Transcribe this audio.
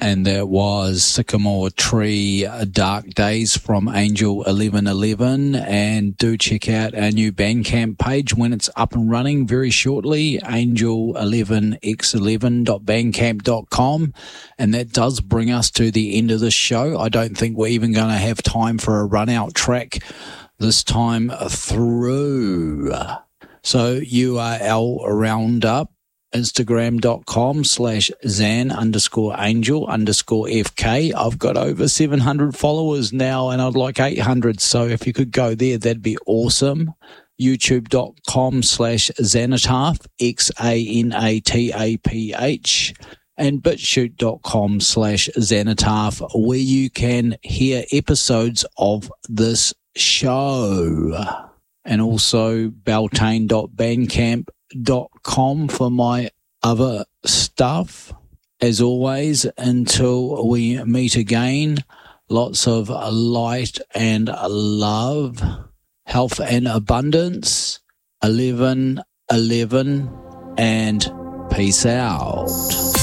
and that was Sycamore Tree Dark Days from Angel 1111. And do check out our new Bandcamp page when it's up and running very shortly, angel11x11.bandcamp.com. And that does bring us to the end of the show. I don't think we're even going to have time for a run-out track this time through. So URL roundup, Instagram.com/Zan_Angel_FK. I've got over 700 followers now and I'd like 800. So if you could go there, that'd be awesome. YouTube.com/Xanataph, XANATAPH. And BitChute.com/Xanataph, where you can hear episodes of this show. And also Beltane.bandcamp.com for my other stuff. As always, until we meet again, lots of light and love, health and abundance, 11, and peace out.